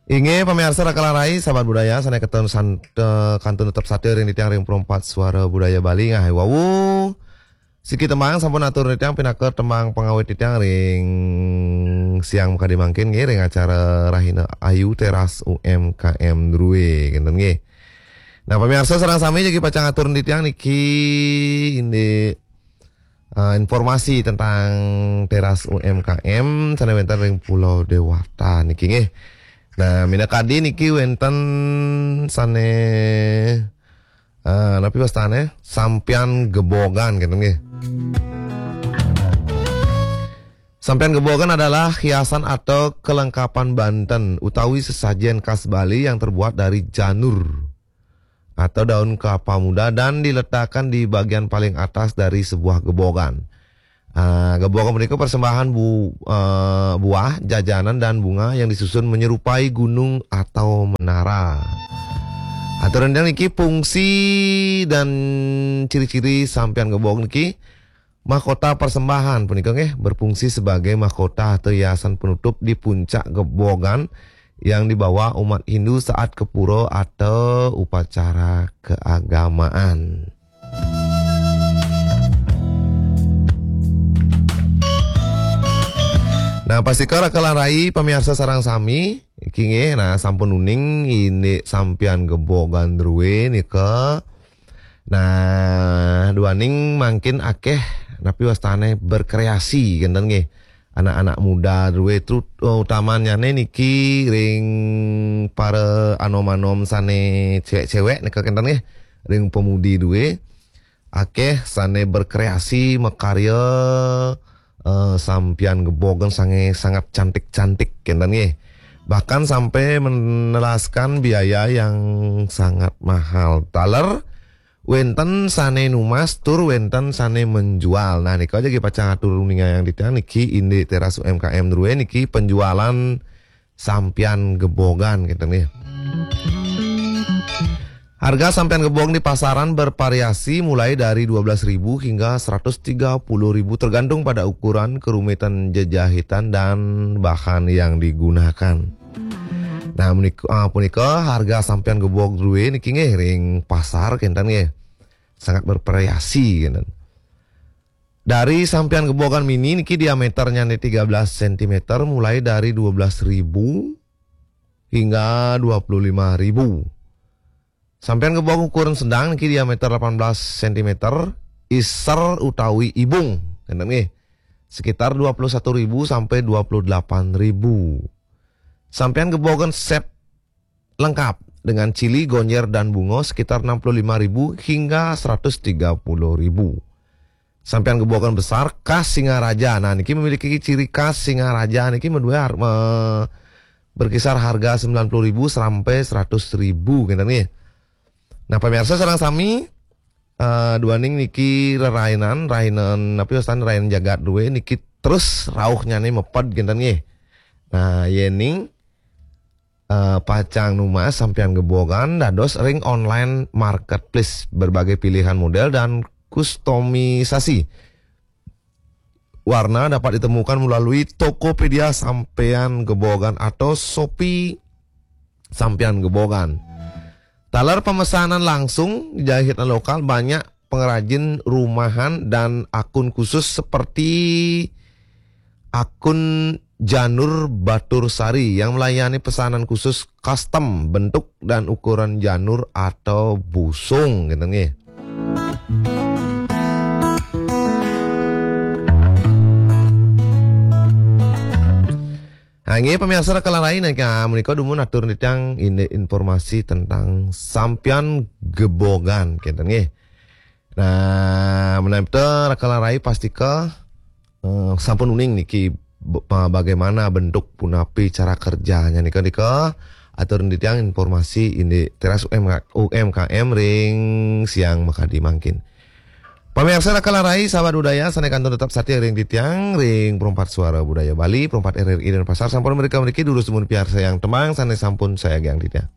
Inge pemirsa Rakalarai sahabat budaya sana ketun kantun tetap satir yang ditiang ring perempat suara budaya Bali ngahai wawu siki temang sampun atur ditiang pinaker temang pengawet ditiang ring siang muka dimangkin nge ring acara Rahina Ayu Teras UMKM Drue genten nge. Nah pemirsa serang sami jadi pacang atur ditiang niki ini informasi tentang Teras UMKM sana bentar ring Pulau Dewata niki nge. Nah, mina kadi niki wenten sane napi pastane sampian gebogan gitu nggih. Sampian gebogan adalah hiasan atau kelengkapan Banten utawi sesajen khas Bali yang terbuat dari janur atau daun kelapa muda dan diletakkan di bagian paling atas dari sebuah gebogan. Gebogan mereka persembahan buah, jajanan dan bunga yang disusun menyerupai gunung atau menara. Aturan yang niki fungsi dan ciri-ciri sampian gebogan niki mahkota persembahan punika nggih berfungsi sebagai mahkota atau hiasan penutup di puncak gebogan yang dibawa umat Hindu saat ke pura atau upacara keagamaan. Nah pasti kara kelarai pemirsa sarang sami iki nah sampun uning ini sampian gebogan druwe nika. Nah duaning makin akeh napi wastane berkreasi genten nggih. Anak-anak muda druwe utamanya niki ring para anom-anom sane cewek-cewek nika genten nggih. Ring pemudi druwe akeh sane berkreasi makarya sampian gebogan sangat cantik-cantik kenten nggih. Bahkan sampai menelaskan biaya yang sangat mahal. Taler wenten sane numas tur wenten sane menjual. Nah niki aja pacang atur uninga yang ditiang niki indi Teras UMKM Drue niki penjualan sampian gebogan kenten nggih. Harga sampian gebogan di pasaran bervariasi mulai dari 12.000 hingga 130.000 tergantung pada ukuran, kerumitan jahitan dan bahan yang digunakan. Nah, punika harga sampian gebogan Drue niki nggih ring pasar kenten nggih. Sangat bervariasi kenten. Dari sampian gebogan mini niki diameternya 13 cm mulai dari 12.000 hingga 25.000. Sampian gebogan ukuran sedang niki diameter 18 cm, iser utawi ibung, kenten nggih. Sekitar 21.000 sampai 28.000. Sampian gebogan set lengkap dengan cili, gonjer dan bungo sekitar 65.000 hingga 130.000. Sampian gebogan besar khas Singaraja. Nah niki memiliki ciri khas Singaraja niki berkisar harga 90.000 sampai 100.000 kenten nggih. Nah pemirsa sareng sami duaning niki rahinan napi wastan rahinan jagat Drue niki terus rauhnya nih mepet genten nggih. Nah yening pacang numas sampian gebogan dados ring online marketplace berbagai pilihan model dan kustomisasi. Warna dapat ditemukan melalui Tokopedia sampian gebogan atau Shopee sampian gebogan. Taler pemesanan langsung jahitan lokal banyak pengrajin rumahan dan akun khusus seperti akun Janur Batur Sari yang melayani pesanan khusus custom bentuk dan ukuran janur atau busung gitu nggih. Nah, ini pemirsa rekalan lain ya, menika dumun atur nitang ini informasi tentang sampian gebogan gitu nggih. Nah, menampil rekalan lain pasti ke sampun uning niki bagaimana bentuk punapi cara kerjanya nika atur nitang informasi ini Teras UMKM ring siang maka dimangkin. Pemirsa Rakalarai sahabat budaya sana kantor tetap setia ring ditiang ring perempat suara budaya Bali perempat RRI dan pasar sampun mereka dulu semun piarsa yang temang sana sampun saya gang ditiang.